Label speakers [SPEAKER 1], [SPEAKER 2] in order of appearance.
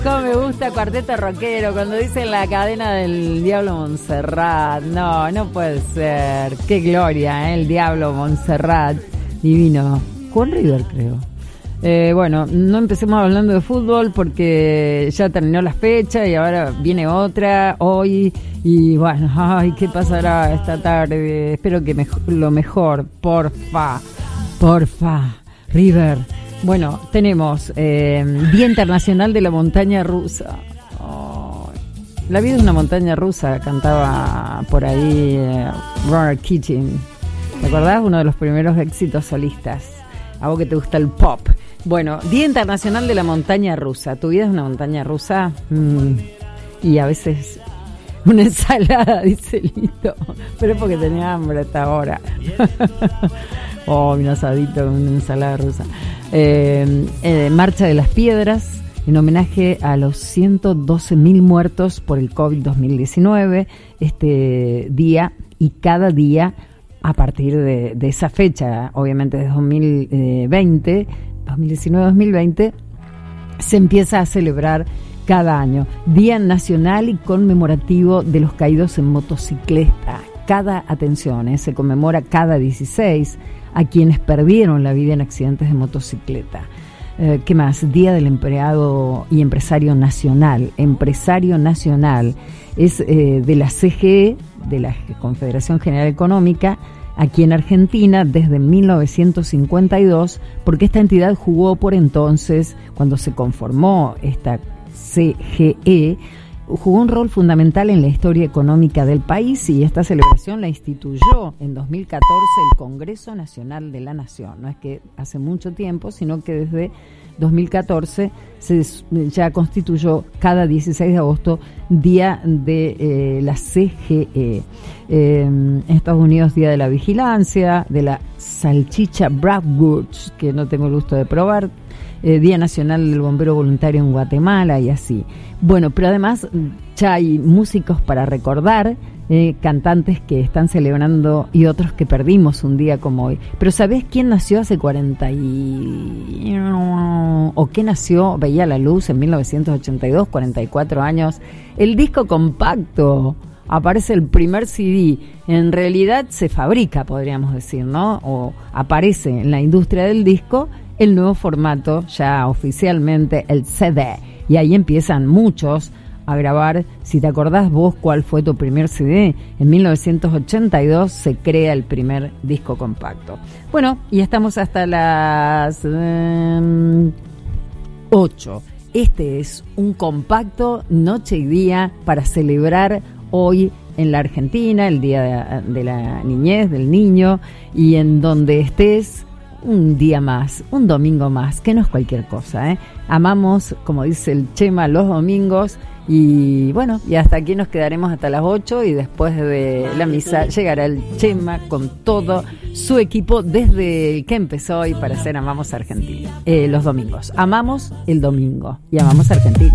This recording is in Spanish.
[SPEAKER 1] Cómo me gusta Cuarteto Rockero cuando dicen la cadena del Diablo Montserrat. No puede ser. Qué gloria, el Diablo Montserrat. Divino. Con River, creo. Bueno, no empecemos hablando de fútbol porque ya terminó la fecha y ahora viene otra hoy. Y bueno, ay, ¿qué pasará esta tarde? Espero que lo mejor. Porfa. River. Bueno, tenemos Día Internacional de la Montaña Rusa. Oh, la vida es una montaña rusa, cantaba por ahí Ronan Keating. ¿Te acordás? Uno de los primeros éxitos solistas. A vos que te gusta el pop. Bueno, Día Internacional de la Montaña Rusa. ¿Tu vida es una montaña rusa? Y a veces una ensalada, dice Lito. Pero es porque tenía hambre hasta ahora. Un asadito con una ensalada rusa. Marcha de las Piedras, en homenaje a los 112.000 muertos por el COVID 2019. Este día y cada día a partir de esa fecha, obviamente de 2019-2020, se empieza a celebrar cada año. Día Nacional y Conmemorativo de los Caídos en Motocicleta. Se conmemora cada 16 a quienes perdieron la vida en accidentes de motocicleta. ¿Qué más? Día del Empleado y Empresario Nacional. Empresario Nacional es de la CGE, de la Confederación General Económica, aquí en Argentina desde 1952, porque esta entidad jugó por entonces, cuando se conformó esta CGE, jugó un rol fundamental en la historia económica del país, y esta celebración la instituyó en 2014 el Congreso Nacional de la Nación. No es que hace mucho tiempo, sino que desde 2014 ya constituyó cada 16 de agosto Día de la CGE. En Estados Unidos, Día de la Vigilancia, de la salchicha Bratwurst, que no tengo el gusto de probar. Día Nacional del Bombero Voluntario en Guatemala y así. Bueno, pero además ya hay músicos para recordar, cantantes que están celebrando y otros que perdimos un día como hoy. Pero ¿sabés quién nació hace veía la luz en 1982, 44 años? El disco compacto. Aparece el primer CD. En realidad se fabrica, podríamos decir, ¿no? O aparece en la industria del disco el nuevo formato, ya oficialmente el CD. Y ahí empiezan muchos a grabar. Si te acordás vos cuál fue tu primer CD, en 1982 se crea el primer disco compacto. Bueno, y estamos hasta las 8. Este es un compacto noche y día para celebrar hoy en la Argentina, el Día de la Niñez, del Niño, y en donde estés, un día más, un domingo más, que no es cualquier cosa, ¿eh? Amamos, como dice el Chema, los domingos. Y bueno, y hasta aquí nos quedaremos hasta las 8, y después de la misa llegará el Chema con todo su equipo desde el que empezó hoy para hacer Amamos Argentina. Los domingos. Amamos el domingo y amamos Argentina.